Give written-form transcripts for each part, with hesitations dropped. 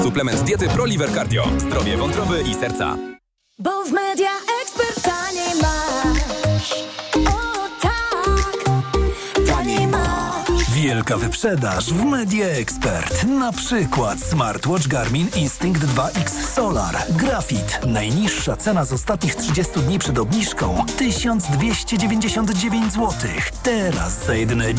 Suplement diety ProLiver Cardio. Zdrowie wątroby i serca. Bo w Media Expert taniej masz. O tak, taniej masz. Wielka wyprzedaż w Media Expert. Na przykład smartwatch Garmin Instinct 2X Solar. Grafit. Najniższa cena z ostatnich 30 dni przed obniżką 1299 zł. Teraz za jedyne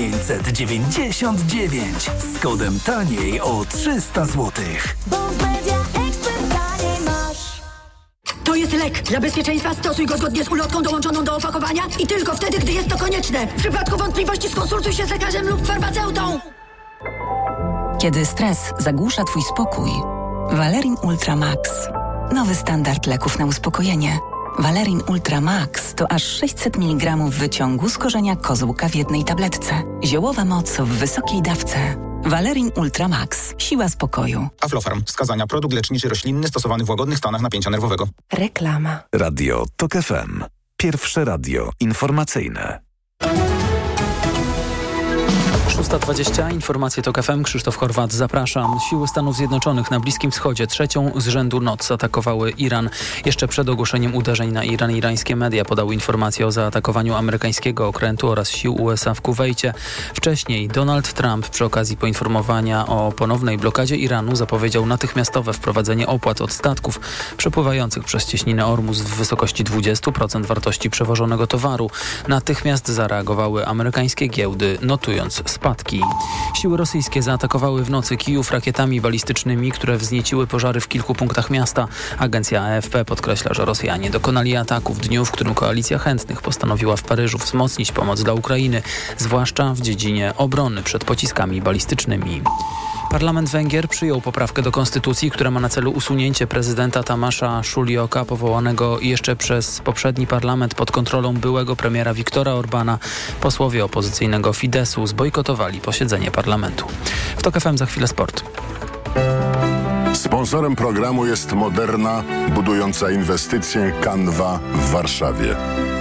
999. Z kodem taniej o 300 zł. Bo w Media Expert taniej masz. To jest lek. Dla bezpieczeństwa stosuj go zgodnie z ulotką dołączoną do opakowania i tylko wtedy, gdy jest to konieczne. W przypadku wątpliwości skonsultuj się z lekarzem lub farmaceutą. Kiedy stres zagłusza Twój spokój, Valerin Ultra Max. Nowy standard leków na uspokojenie. Valerin Ultra Max to aż 600 mg wyciągu z korzenia kozłka w jednej tabletce. Ziołowa moc w wysokiej dawce. Valerin Ultra Max. Siła spokoju. Aflofarm. Wskazania. Produkt leczniczy roślinny stosowany w łagodnych stanach napięcia nerwowego. Reklama. Radio TOK FM. Pierwsze radio informacyjne. 6:20. Informacje TOK FM. Krzysztof Horwat, zapraszam. Siły Stanów Zjednoczonych na Bliskim Wschodzie trzecią z rzędu noc atakowały Iran. Jeszcze przed ogłoszeniem uderzeń na Iran irańskie media podały informacje o zaatakowaniu amerykańskiego okrętu oraz sił USA w Kuwejcie. Wcześniej Donald Trump przy okazji poinformowania o ponownej blokadzie Iranu zapowiedział natychmiastowe wprowadzenie opłat od statków przepływających przez cieśninę Ormus w wysokości 20% wartości przewożonego towaru. Natychmiast zareagowały amerykańskie giełdy, notując spadki. Siły rosyjskie zaatakowały w nocy Kijów rakietami balistycznymi, które wznieciły pożary w kilku punktach miasta. Agencja AFP podkreśla, że Rosjanie dokonali ataku w dniu, w którym koalicja chętnych postanowiła w Paryżu wzmocnić pomoc dla Ukrainy, zwłaszcza w dziedzinie obrony przed pociskami balistycznymi. Parlament Węgier przyjął poprawkę do konstytucji, która ma na celu usunięcie prezydenta Tamasza Szulioka, powołanego jeszcze przez poprzedni parlament pod kontrolą byłego premiera Viktora Orbana. Posłowie opozycyjnego Fidesu zbojkotowali posiedzenie parlamentu. W TOK FM za chwilę sport. Sponsorem programu jest Moderna, budująca inwestycje Canva w Warszawie.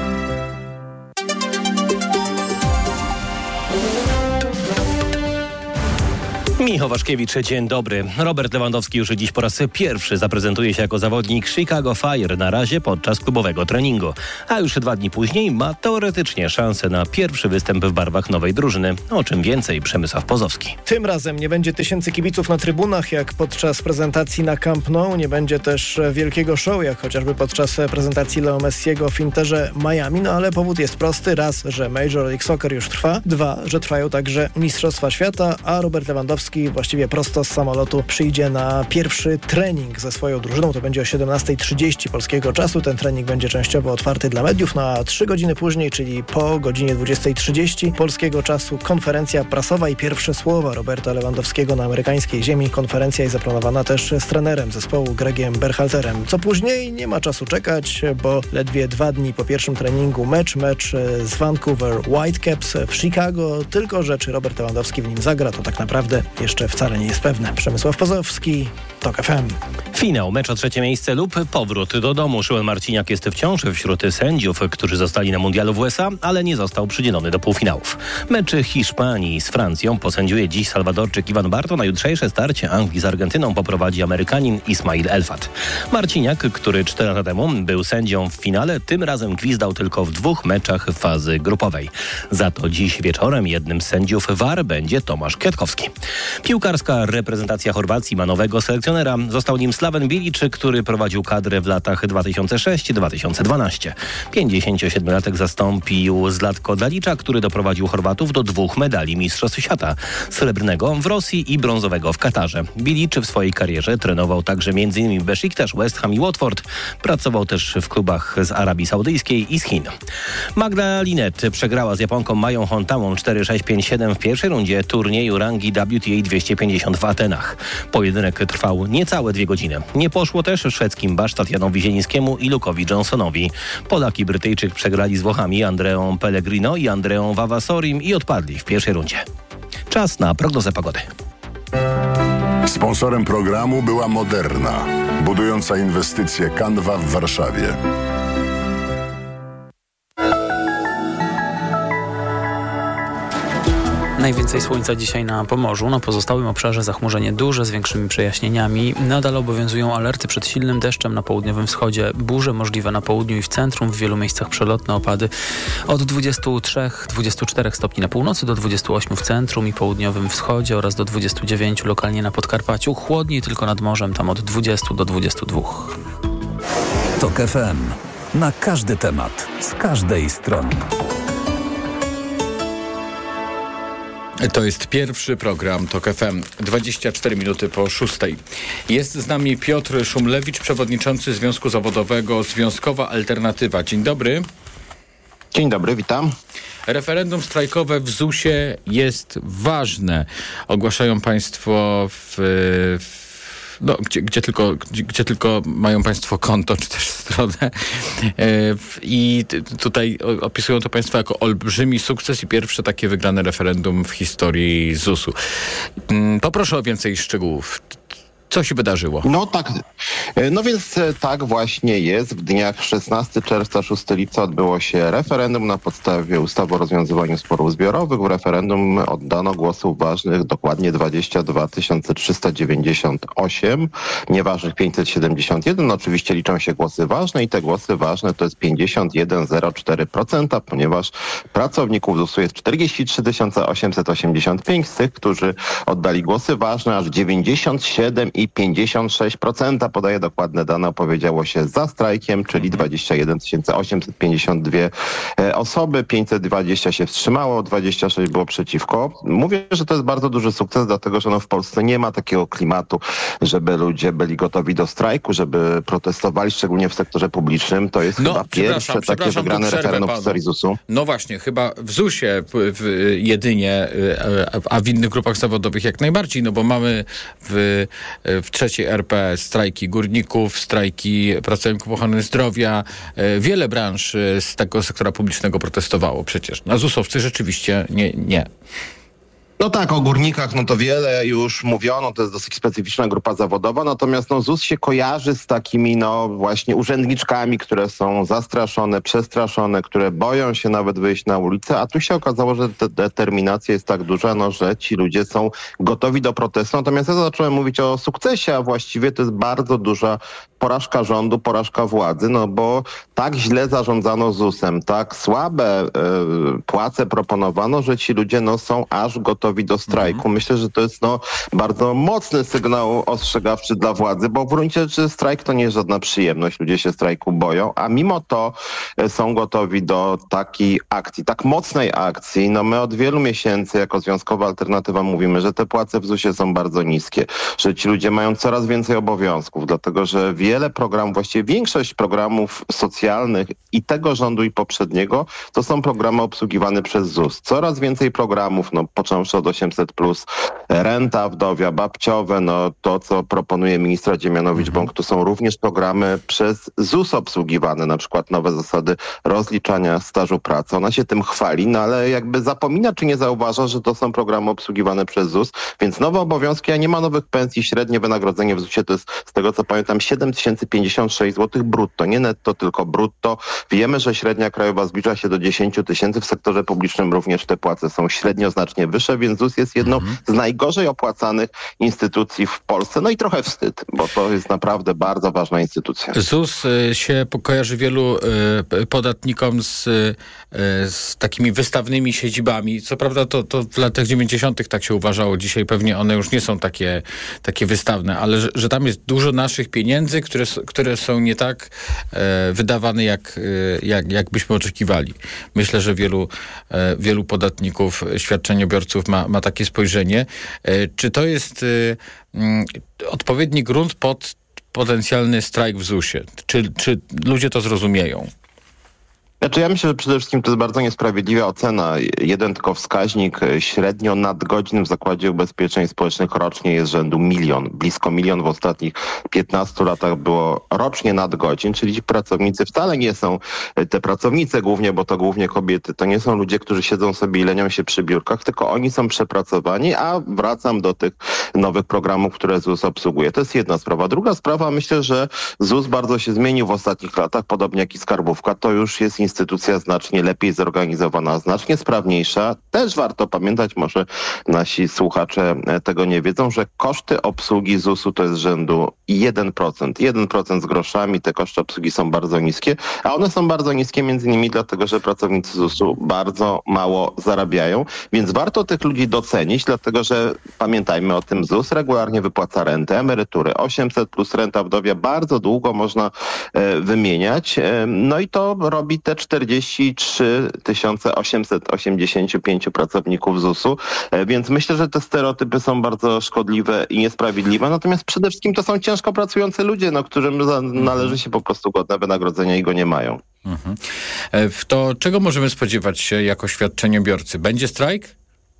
Michał Waszkiewicz, dzień dobry. Robert Lewandowski już dziś po raz pierwszy zaprezentuje się jako zawodnik Chicago Fire, na razie podczas klubowego treningu. A już 2 dni później ma teoretycznie szansę na pierwszy występ w barwach nowej drużyny. O czym więcej Przemysław Pozowski. Tym razem nie będzie tysięcy kibiców na trybunach jak podczas prezentacji na Camp Nou. Nie będzie też wielkiego show jak chociażby podczas prezentacji Leo Messiego w Interze Miami. No ale powód jest prosty. Raz, że Major League Soccer już trwa. 2, że trwają także Mistrzostwa Świata, a Robert Lewandowski właściwie prosto z samolotu przyjdzie na pierwszy trening ze swoją drużyną. To będzie o 17:30 polskiego czasu. Ten trening będzie częściowo otwarty dla mediów, no a 3 godziny później, czyli po godzinie 20:30 polskiego czasu, konferencja prasowa i pierwsze słowa Roberta Lewandowskiego na amerykańskiej ziemi. Konferencja jest zaplanowana też z trenerem zespołu Gregiem Berhalterem. Co później? Nie ma czasu czekać, bo ledwie 2 dni po pierwszym treningu mecz z Vancouver Whitecaps w Chicago. Tylko że czy Robert Lewandowski w nim zagra, to tak naprawdę jeszcze wcale nie jest pewne. Przemysław Pozowski, TOK FM. Finał, mecz o 3. miejsce lub powrót do domu. Szyłan Marciniak jest wciąż wśród sędziów, którzy zostali na mundialu w USA, ale nie został przydzielony do półfinałów. Mecz Hiszpanii z Francją posędziuje dziś Salwadorczyk Iwan Barto. Na jutrzejsze starcie Anglii z Argentyną poprowadzi Amerykanin Ismail Elfat. Marciniak, który 4 lata temu był sędzią w finale, tym razem gwizdał tylko w 2 meczach fazy grupowej. Za to dziś wieczorem jednym z sędziów VAR będzie Tomasz Kwiatkowski. Piłkarska reprezentacja Chorwacji ma nowego selekcjonera. Został nim Slaven Bilic, który prowadził kadrę w latach 2006-2012. 57-latek zastąpił Zlatko Dalicza, który doprowadził Chorwatów do 2 medali Mistrzostw Świata. Srebrnego w Rosji i brązowego w Katarze. Bilic w swojej karierze trenował także m.in. Besiktas, West Ham i Watford. Pracował też w klubach z Arabii Saudyjskiej i z Chin. Magda Linette przegrała z Japonką Mają Hontamą 4-6-5-7 w pierwszej rundzie turnieju rangi WTA 250 w Atenach. Pojedynek trwał niecałe 2 godziny. Nie poszło też szwedzkim Basztatianowi Zielińskiemu i Luke'owi Johnsonowi. Polak i Brytyjczyk przegrali z Włochami Andreą Pellegrino i Andreą Vavasorim i odpadli w pierwszej rundzie. Czas na prognozę pogody. Sponsorem programu była Moderna, budująca inwestycje Canva w Warszawie. Najwięcej słońca dzisiaj na Pomorzu. Na pozostałym obszarze zachmurzenie duże z większymi przejaśnieniami. Nadal obowiązują alerty przed silnym deszczem na południowym wschodzie. Burze możliwe na południu i w centrum. W wielu miejscach przelotne opady od 23-24 stopni na północy do 28 w centrum i południowym wschodzie oraz do 29 lokalnie na Podkarpaciu. Chłodniej tylko nad morzem, tam od 20 do 22. TOK FM. Na każdy temat, z każdej strony. To jest pierwszy program TOK FM, 24 minuty po 6:00. Jest z nami Piotr Szumlewicz, przewodniczący Związku Zawodowego Związkowa Alternatywa. Dzień dobry. Dzień dobry, witam. Referendum strajkowe w ZUS-ie jest ważne. Ogłaszają państwo gdzie tylko mają państwo konto, czy też stronę. I tutaj opisują to państwo jako olbrzymi sukces i pierwsze takie wygrane referendum w historii ZUS-u. Poproszę o więcej szczegółów. Co się wydarzyło? No więc tak właśnie jest. W dniach 16 czerwca, 6 lipca odbyło się referendum na podstawie ustawy o rozwiązywaniu sporów zbiorowych. W referendum oddano głosów ważnych dokładnie 22 398, nieważnych 571. No oczywiście liczą się głosy ważne i te głosy ważne to jest 51,04%, ponieważ pracowników ZUS-u jest 43 885. Z tych, którzy oddali głosy ważne, aż 97,56%, podaje dokładne dane, opowiedziało się za strajkiem, czyli 21 852 osoby, 520 się wstrzymało, 26 było przeciwko. Mówię, że to jest bardzo duży sukces, dlatego że w Polsce nie ma takiego klimatu, żeby ludzie byli gotowi do strajku, żeby protestowali, szczególnie w sektorze publicznym. To jest chyba pierwsze takie wygrane referendum w historii ZUS-u. No właśnie, chyba w ZUS-ie jedynie, a w innych grupach zawodowych jak najbardziej, no bo mamy w trzeciej RP strajki górników, strajki pracowników ochrony zdrowia. Wiele branż z tego sektora publicznego protestowało przecież. A ZUS-owcy rzeczywiście nie. No tak, o górnikach to wiele już mówiono, to jest dosyć specyficzna grupa zawodowa, natomiast ZUS się kojarzy z takimi właśnie urzędniczkami, które są zastraszone, przestraszone, które boją się nawet wyjść na ulicę, a tu się okazało, że determinacja jest tak duża, że ci ludzie są gotowi do protestu. Natomiast ja zacząłem mówić o sukcesie, a właściwie to jest bardzo duża porażka rządu, porażka władzy, bo tak źle zarządzano ZUS-em, tak słabe płace proponowano, że ci ludzie są aż gotowi do strajku. Myślę, że to jest bardzo mocny sygnał ostrzegawczy dla władzy, bo w gruncie rzeczy strajk to nie jest żadna przyjemność. Ludzie się strajku boją, a mimo to są gotowi do takiej akcji, tak mocnej akcji. My od wielu miesięcy jako Związkowa Alternatywa mówimy, że te płace w ZUS-ie są bardzo niskie, że ci ludzie mają coraz więcej obowiązków, dlatego że wiele programów, właściwie większość programów socjalnych i tego rządu i poprzedniego, to są programy obsługiwane przez ZUS. Coraz więcej programów, począwszy od 800+, renta wdowia, babciowe, to co proponuje ministra Dziemianowicz-Bąk, to są również programy przez ZUS obsługiwane, na przykład nowe zasady rozliczania stażu pracy. Ona się tym chwali, ale jakby zapomina czy nie zauważa, że to są programy obsługiwane przez ZUS, więc nowe obowiązki, a nie ma nowych pensji. Średnie wynagrodzenie w ZUS-ie to jest, z tego co pamiętam, 7056 zł brutto, nie netto, tylko brutto. Wiemy, że średnia krajowa zbliża się do 10 000, w sektorze publicznym również te płace są średnio znacznie wyższe, więc ZUS jest jedną z najgorzej opłacanych instytucji w Polsce. I trochę wstyd, bo to jest naprawdę bardzo ważna instytucja. ZUS się kojarzy wielu podatnikom z takimi wystawnymi siedzibami. Co prawda to w latach 90. tak się uważało. Dzisiaj pewnie one już nie są takie wystawne, ale że tam jest dużo naszych pieniędzy, które są nie tak wydawane, jak byśmy oczekiwali. Myślę, że wielu podatników, świadczeniobiorców ma takie spojrzenie. Czy to jest odpowiedni grunt pod potencjalny strajk w ZUS-ie? Czy ludzie to zrozumieją? Ja myślę, że przede wszystkim to jest bardzo niesprawiedliwa ocena. Jeden tylko wskaźnik średnio nadgodzin w Zakładzie Ubezpieczeń Społecznych rocznie jest rzędu 1 000 000. Blisko 1 000 000 w ostatnich 15 latach było rocznie nadgodzin, czyli ci pracownicy wcale nie są, te pracownice głównie, bo to głównie kobiety, to nie są ludzie, którzy siedzą sobie i lenią się przy biurkach, tylko oni są przepracowani, a wracam do tych nowych programów, które ZUS obsługuje. To jest jedna sprawa. Druga sprawa, myślę, że ZUS bardzo się zmienił w ostatnich latach, podobnie jak i skarbówka. To już jest instytucja znacznie lepiej zorganizowana, znacznie sprawniejsza. Też warto pamiętać, może nasi słuchacze tego nie wiedzą, że koszty obsługi ZUS-u to jest rzędu 1%. 1% z groszami, te koszty obsługi są bardzo niskie, a one są bardzo niskie między innymi dlatego, że pracownicy ZUS-u bardzo mało zarabiają, więc warto tych ludzi docenić, dlatego że pamiętajmy o tym, ZUS regularnie wypłaca rentę, emerytury 800 plus renta wdowia, bardzo długo można wymieniać. No i to robi te 43 885 pracowników ZUS-u, więc myślę, że te stereotypy są bardzo szkodliwe i niesprawiedliwe, natomiast przede wszystkim to są ciężko pracujący ludzie, którym należy się po prostu godne wynagrodzenie i go nie mają. To czego możemy spodziewać się jako świadczeniobiorcy? Będzie strajk?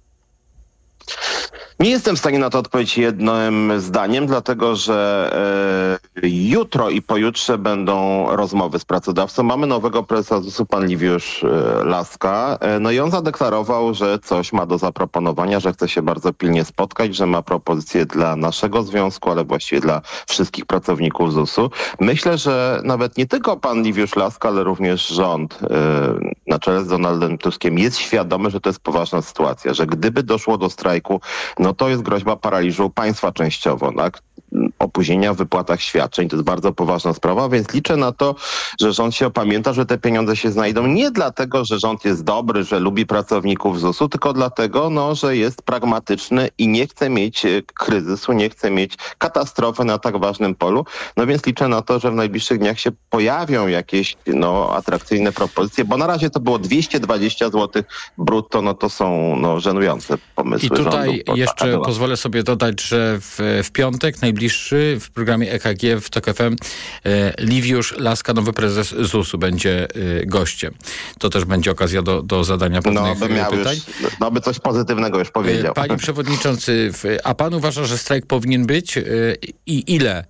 Nie jestem w stanie na to odpowiedzieć jednym zdaniem, dlatego że jutro i pojutrze będą rozmowy z pracodawcą. Mamy nowego prezesa ZUS-u, pan Liwiusz Laska. No i on zadeklarował, że coś ma do zaproponowania, że chce się bardzo pilnie spotkać, że ma propozycje dla naszego związku, ale właściwie dla wszystkich pracowników ZUS-u. Myślę, że nawet nie tylko pan Liwiusz Laska, ale również rząd na czele z Donaldem Tuskiem jest świadomy, że to jest poważna sytuacja, że gdyby doszło do strajku, no to jest groźba paraliżu państwa częściowo, tak? Opóźnienia w wypłatach świadczeń. To jest bardzo poważna sprawa, więc liczę na to, że rząd się opamięta, że te pieniądze się znajdą nie dlatego, że rząd jest dobry, że lubi pracowników ZUS-u, tylko dlatego, że jest pragmatyczny i nie chce mieć kryzysu, nie chce mieć katastrofy na tak ważnym polu. No więc liczę na to, że w najbliższych dniach się pojawią jakieś atrakcyjne propozycje, bo na razie to było 220 zł brutto, no to są żenujące pomysły. I tutaj rządu, jeszcze pozwolę sobie dodać, że w piątek najbliższy w programie EKG w TOK FM Liwiusz Laska, nowy prezes ZUS-u, będzie gościem. To też będzie okazja do zadania pewnych pytań. By coś pozytywnego już powiedział. Panie przewodniczący, a pan uważa, że strajk powinien być i ile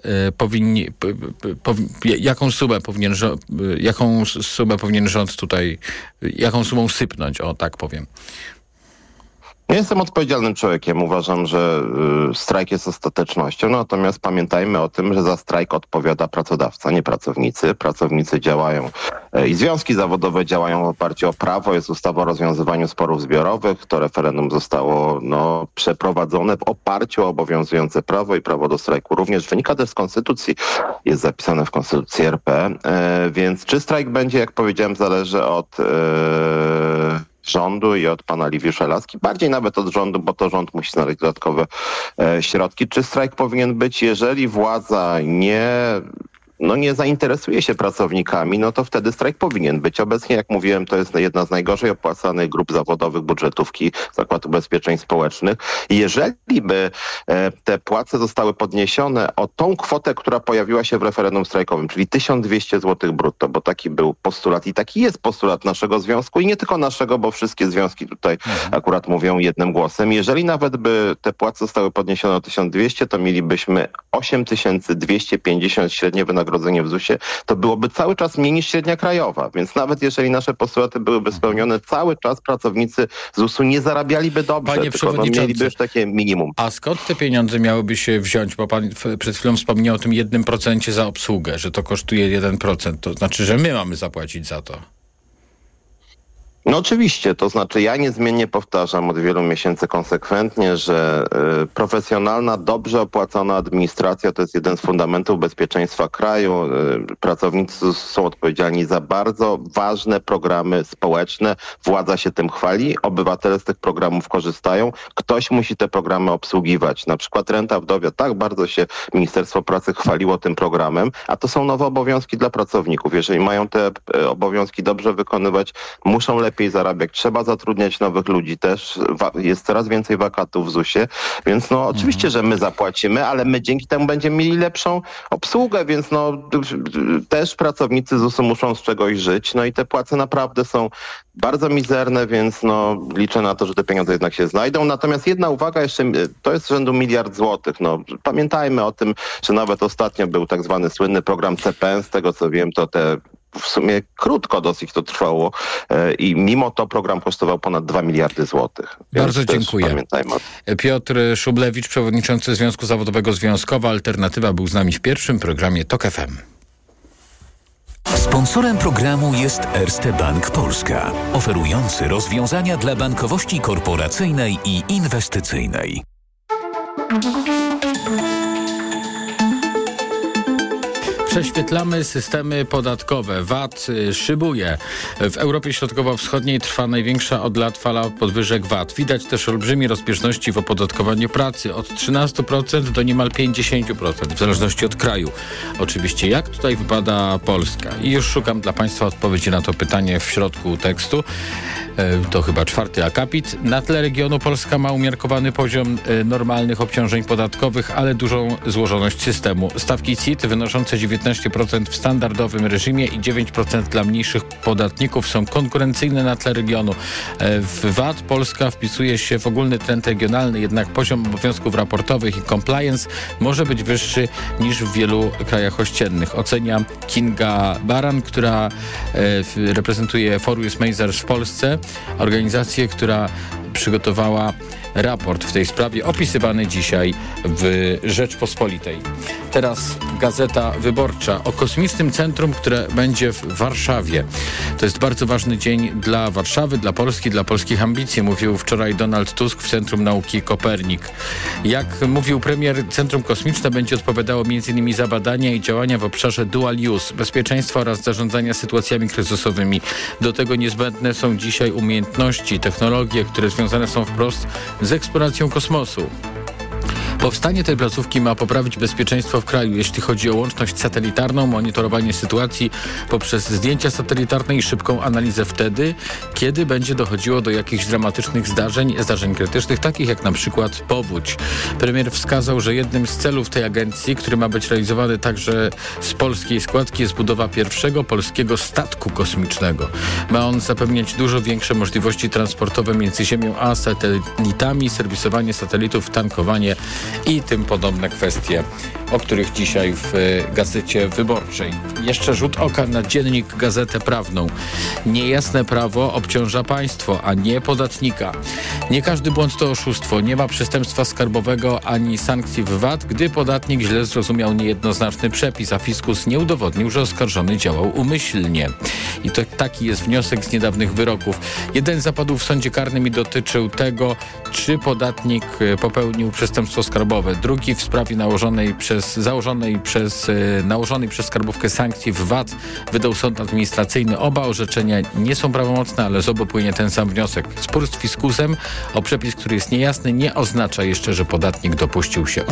jaką sumę powinien rząd tutaj, jaką sumą sypnąć, o tak powiem? Ja jestem odpowiedzialnym człowiekiem. Uważam, że strajk jest ostatecznością, natomiast pamiętajmy o tym, że za strajk odpowiada pracodawca, nie pracownicy. Pracownicy działają i związki zawodowe działają w oparciu o prawo. Jest ustawa o rozwiązywaniu sporów zbiorowych. To referendum zostało przeprowadzone w oparciu o obowiązujące prawo i prawo do strajku również wynika też z konstytucji. Jest zapisane w konstytucji RP. Więc czy strajk będzie, jak powiedziałem, zależy od rządu i od pana Liwiusza Laski, bardziej nawet od rządu, bo to rząd musi znaleźć dodatkowe środki. Czy strajk powinien być, jeżeli władza nie zainteresuje się pracownikami, no to wtedy strajk powinien być. Obecnie, jak mówiłem, to jest jedna z najgorzej opłacanych grup zawodowych budżetówki Zakładu Ubezpieczeń Społecznych. Jeżeli by te płace zostały podniesione o tą kwotę, która pojawiła się w referendum strajkowym, czyli 1200 zł brutto, bo taki był postulat i taki jest postulat naszego związku i nie tylko naszego, bo wszystkie związki tutaj akurat mówią jednym głosem. Jeżeli nawet by te płace zostały podniesione o 1200, to mielibyśmy 8250 średnie wynagrodzenie w ZUS-ie, to byłoby cały czas mniej niż średnia krajowa. Więc nawet jeżeli nasze postulaty byłyby spełnione, cały czas pracownicy ZUS-u nie zarabialiby dobrze, Panie tylko mieliby już takie minimum. A skąd te pieniądze miałyby się wziąć? Bo pan przed chwilą wspomniał o tym 1% za obsługę, że to kosztuje 1%. To znaczy, że my mamy zapłacić za to. No oczywiście, to znaczy ja niezmiennie powtarzam od wielu miesięcy konsekwentnie, że profesjonalna, dobrze opłacona administracja to jest jeden z fundamentów bezpieczeństwa kraju. Pracownicy są odpowiedzialni za bardzo ważne programy społeczne. Władza się tym chwali, obywatele z tych programów korzystają. Ktoś musi te programy obsługiwać. Na przykład renta wdowia. Tak bardzo się Ministerstwo Pracy chwaliło tym programem, a to są nowe obowiązki dla pracowników. Jeżeli mają te obowiązki dobrze wykonywać, muszą lepiej zarabiać. Trzeba zatrudniać nowych ludzi też. Jest coraz więcej wakatów w ZUS-ie, więc oczywiście, że my zapłacimy, ale my dzięki temu będziemy mieli lepszą obsługę, więc też pracownicy ZUS-u muszą z czegoś żyć. No i te płace naprawdę są bardzo mizerne, więc liczę na to, że te pieniądze jednak się znajdą. Natomiast jedna uwaga jeszcze, to jest rzędu 1 000 000 złotych. Pamiętajmy o tym, że nawet ostatnio był tak zwany słynny program CPN, z tego co wiem, to w sumie krótko dosyć to trwało i mimo to program kosztował ponad 2 miliardy złotych. Bardzo dziękuję. Pamiętajmy o tym. Piotr Szublewicz, przewodniczący Związku Zawodowego Związkowa Alternatywa, był z nami w pierwszym programie TOK FM. Sponsorem programu jest Erste Bank Polska, oferujący rozwiązania dla bankowości korporacyjnej i inwestycyjnej. Prześwietlamy systemy podatkowe. VAT szybuje. W Europie Środkowo-Wschodniej trwa największa od lat fala podwyżek VAT. Widać też olbrzymie rozbieżności w opodatkowaniu pracy. Od 13% do niemal 50%, w zależności od kraju. Oczywiście, jak tutaj wypada Polska? I już szukam dla Państwa odpowiedzi na to pytanie w środku tekstu. To chyba 4. akapit. Na tle regionu Polska ma umiarkowany poziom normalnych obciążeń podatkowych, ale dużą złożoność systemu. Stawki CIT wynoszące 19% w standardowym reżimie i 9% dla mniejszych podatników są konkurencyjne na tle regionu. W VAT Polska wpisuje się w ogólny trend regionalny, jednak poziom obowiązków raportowych i compliance może być wyższy niż w wielu krajach ościennych. Ocenia Kinga Baran, która reprezentuje Forius Mazars w Polsce, organizację, która przygotowała raport w tej sprawie opisywany dzisiaj w Rzeczpospolitej. Teraz Gazeta Wyborcza o kosmicznym centrum, które będzie w Warszawie. To jest bardzo ważny dzień dla Warszawy, dla Polski, dla polskich ambicji, mówił wczoraj Donald Tusk w Centrum Nauki Kopernik. Jak mówił premier, Centrum Kosmiczne będzie odpowiadało m.in. za badania i działania w obszarze dual use, bezpieczeństwa oraz zarządzania sytuacjami kryzysowymi. Do tego niezbędne są dzisiaj umiejętności, technologie, które związane są wprost z eksploracją kosmosu. Powstanie tej placówki ma poprawić bezpieczeństwo w kraju, jeśli chodzi o łączność satelitarną, monitorowanie sytuacji poprzez zdjęcia satelitarne i szybką analizę wtedy, kiedy będzie dochodziło do jakichś dramatycznych zdarzeń krytycznych, takich jak na przykład powódź. Premier wskazał, że jednym z celów tej agencji, który ma być realizowany także z polskiej składki, jest budowa pierwszego polskiego statku kosmicznego. Ma on zapewniać dużo większe możliwości transportowe między Ziemią a satelitami, serwisowanie satelitów, tankowanie i tym podobne kwestie, o których dzisiaj w Gazecie Wyborczej. Jeszcze rzut oka na dziennik Gazetę Prawną. Niejasne prawo obciąża państwo, a nie podatnika. Nie każdy błąd to oszustwo. Nie ma przestępstwa skarbowego ani sankcji w VAT, gdy podatnik źle zrozumiał niejednoznaczny przepis, a fiskus nie udowodnił, że oskarżony działał umyślnie. I to taki jest wniosek z niedawnych wyroków. Jeden zapadł w sądzie karnym i dotyczył tego, czy podatnik popełnił przestępstwo skarbowe. Drugi w sprawie nałożonej przez skarbówkę sankcji w VAT wydał sąd administracyjny. Oba orzeczenia nie są prawomocne, ale z obu płynie ten sam wniosek. Spór z fiskusem o przepis, który jest niejasny, nie oznacza jeszcze, że podatnik dopuścił się